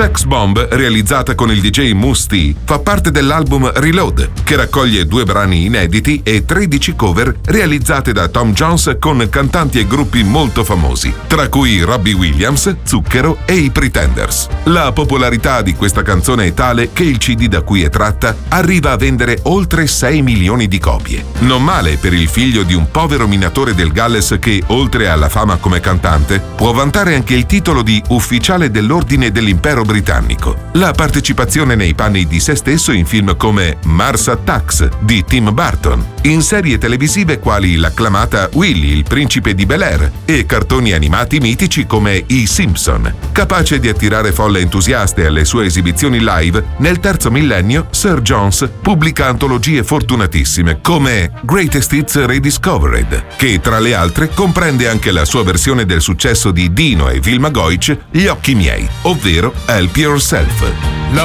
Sex Bomb, realizzata con il DJ Mousse T, fa parte dell'album Reload, che raccoglie 2 brani inediti e 13 cover realizzate da Tom Jones con cantanti e gruppi molto famosi, tra cui Robbie Williams, Zucchero e i Pretenders. La popolarità di questa canzone è tale che il CD da cui è tratta arriva a vendere oltre 6 milioni di copie. Non male per il figlio di un povero minatore del Galles che, oltre alla fama come cantante, può vantare anche il titolo di ufficiale dell'ordine dell'impero britannico. La partecipazione nei panni di se stesso in film come Mars Attacks di Tim Burton, in serie televisive quali l'acclamata Willy, il principe di Bel-Air, e cartoni animati mitici come I Simpson. Capace di attirare folle entusiaste alle sue esibizioni live, nel terzo millennio Sir Jones pubblica antologie fortunatissime come Greatest Hits Rediscovered, che tra le altre comprende anche la sua versione del successo di Dino e Vilma Goich, Gli occhi miei, ovvero Help Yourself.